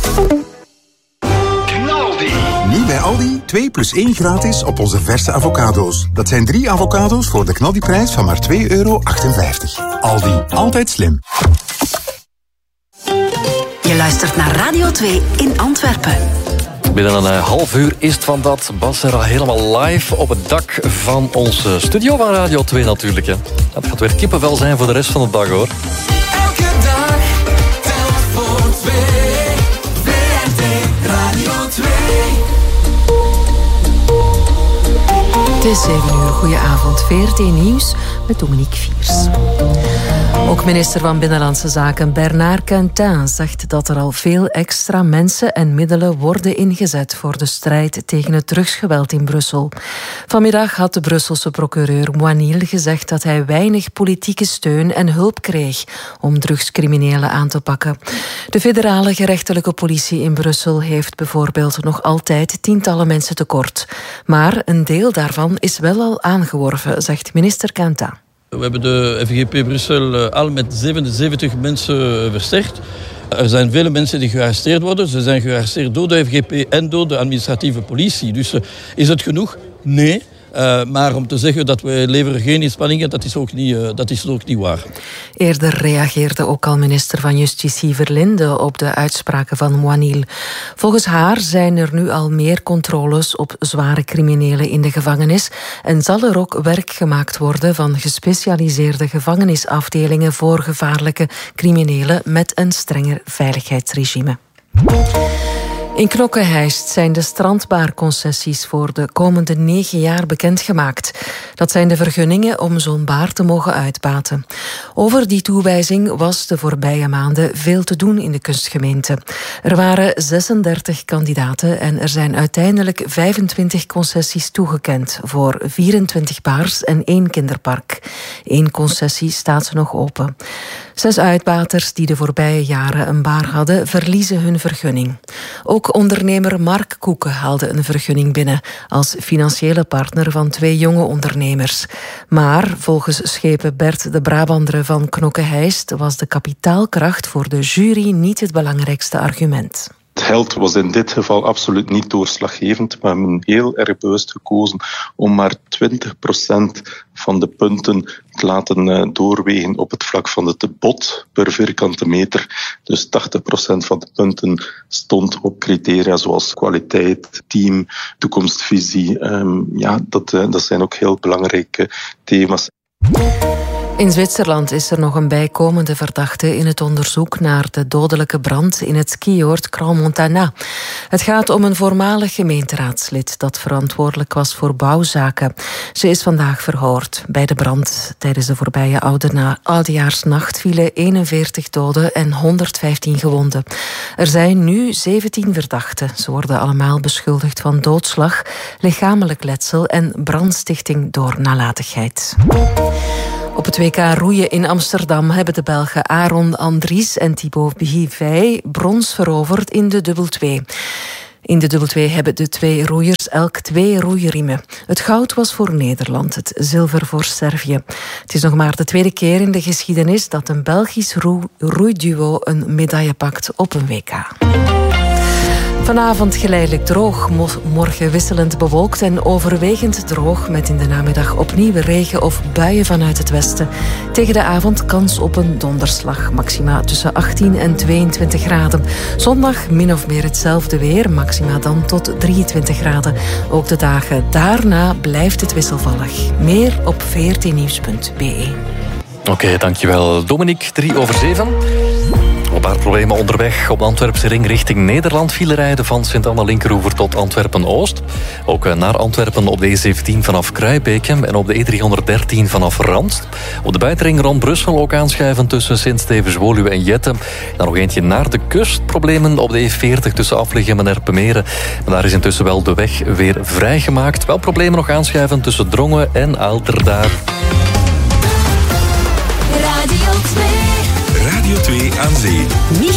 Nu bij Aldi 2 plus 1 gratis op onze verse avocado's. Dat zijn 3 avocado's voor de knaldiprijs van maar €2,58. Aldi, altijd slim. Je luistert naar Radio 2 in Antwerpen. Binnen een half uur is het van dat. Bas er al helemaal live op het dak van onze studio van Radio 2 natuurlijk. Hè. Dat gaat weer kippenvel zijn voor de rest van de dag, hoor. Elke dag, telt voor 2. VRT Radio 2. Het is 7 uur. Goedenavond. VRT Nieuws met Dominique Viers. Ook minister van Binnenlandse Zaken Bernard Quentin zegt dat er al veel extra mensen en middelen worden ingezet voor de strijd tegen het drugsgeweld in Brussel. Vanmiddag had de Brusselse procureur Moinil gezegd dat hij weinig politieke steun en hulp kreeg om drugscriminelen aan te pakken. De federale gerechtelijke politie in Brussel heeft bijvoorbeeld nog altijd tientallen mensen tekort. Maar een deel daarvan is wel al aangeworven, zegt minister Quentin. We hebben de FGP Brussel al met 77 mensen versterkt. Er zijn vele mensen die gearresteerd worden. Ze zijn gearresteerd door de FGP en door de administratieve politie. Dus is het genoeg? Nee. Maar om te zeggen dat we leveren geen inspanningen, dat is ook niet waar. Eerder reageerde ook al minister van Justitie Verlinde op de uitspraken van Moinil. Volgens haar zijn er nu al meer controles op zware criminelen in de gevangenis en zal er ook werk gemaakt worden van gespecialiseerde gevangenisafdelingen voor gevaarlijke criminelen met een strenger veiligheidsregime. In Knokke-Heist zijn de strandbaarconcessies voor de komende 9 jaar bekendgemaakt. Dat zijn de vergunningen om zo'n baar te mogen uitbaten. Over die toewijzing was de voorbije maanden veel te doen in de kustgemeente. Er waren 36 kandidaten en er zijn uiteindelijk 25 concessies toegekend voor 24 baars en 1 kinderpark. 1 concessie staat nog open. 6 uitbaters die de voorbije jaren een baar hadden, verliezen hun vergunning. Ook ondernemer Mark Koeken haalde een vergunning binnen als financiële partner van 2 jonge ondernemers. Maar volgens schepen Bert de Brabander van Knokke-Heist was de kapitaalkracht voor de jury niet het belangrijkste argument. Het geld was in dit geval absoluut niet doorslaggevend. We hebben heel erg bewust gekozen om maar 20% van de punten te laten doorwegen op het vlak van het bod per vierkante meter. Dus 80% van de punten stond op criteria zoals kwaliteit, team, toekomstvisie. Dat zijn ook heel belangrijke thema's. In Zwitserland is er nog een bijkomende verdachte in het onderzoek naar de dodelijke brand in het skioord Crans-Montana. Het gaat om een voormalig gemeenteraadslid dat verantwoordelijk was voor bouwzaken. Ze is vandaag verhoord. Bij de brand tijdens de voorbije oudejaarsnacht vielen 41 doden en 115 gewonden. Er zijn nu 17 verdachten. Ze worden allemaal beschuldigd van doodslag, lichamelijk letsel en brandstichting door nalatigheid. Op het WK roeien in Amsterdam hebben de Belgen Aaron Andries en Thibaut Bivay brons veroverd in de dubbel 2. In de dubbel 2 hebben de 2 roeiers elk 2 roeiriemen. Het goud was voor Nederland, het zilver voor Servië. Het is nog maar de 2e keer in de geschiedenis dat een Belgisch roeiduo een medaille pakt op een WK. Vanavond geleidelijk droog, morgen wisselend bewolkt en overwegend droog met in de namiddag opnieuw regen of buien vanuit het westen. Tegen de avond kans op een donderslag, maxima tussen 18 en 22 graden. Zondag min of meer hetzelfde weer, maxima dan tot 23 graden. Ook de dagen daarna blijft het wisselvallig. Meer op vrtnieuws.be. Oké, dankjewel Dominique. 7:03. Een paar problemen onderweg. Op de Antwerpse ring richting Nederland vielen rijden van Sint-Anna-Linkeroever tot Antwerpen-Oost. Ook naar Antwerpen op de E17 vanaf Kruijbeke en op de E313 vanaf Randst. Op de buitenring rond Brussel ook aanschuiven tussen Sint-Stevens-Woluwe en Jette. Dan nog eentje naar de kust. Problemen op de E40 tussen Aflichem en Erpenmeren. En daar is intussen wel de weg weer vrijgemaakt. Wel problemen nog aanschuiven tussen Drongen en Alderdaar. Radio 2. Radio 2 aan zee.